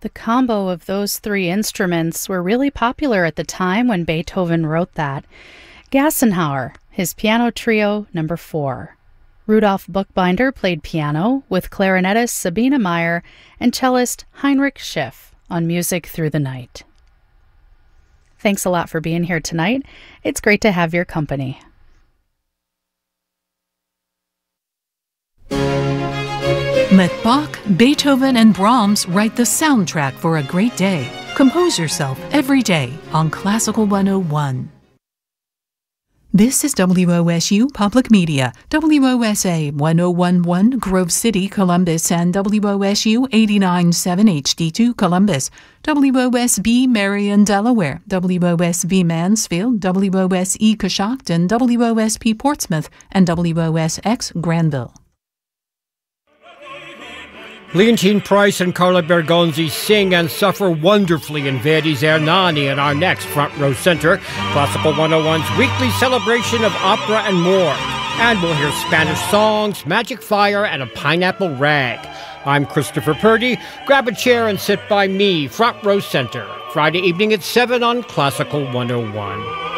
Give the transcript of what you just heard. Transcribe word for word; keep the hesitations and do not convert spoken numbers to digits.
The combo of those three instruments were really popular at the time when Beethoven wrote that. Gassenhauer, his piano trio number four. Rudolf Buchbinder played piano with clarinetist Sabine Meyer and cellist Heinrich Schiff on Music Through the Night. Thanks a lot for being here tonight. It's great to have your company. Let Bach, Beethoven, and Brahms write the soundtrack for a great day. Compose yourself every day on Classical one oh one. This is W O S U Public Media, W O S A one oh one point one Grove City, Columbus, and W O S U eighty-nine point seven H D two Columbus, W O S B Marion, Delaware, W O S B Mansfield, W O S E Coshocton, W O S P Portsmouth, and W O S X Granville. Leontine Price and Carla Bergonzi sing and suffer wonderfully in Verdi's Ernani in our next Front Row Center, Classical one oh one's weekly celebration of opera and more. And we'll hear Spanish songs, magic fire, and a pineapple rag. I'm Christopher Purdy. Grab a chair and sit by me, Front Row Center, Friday evening at seven on Classical one oh one.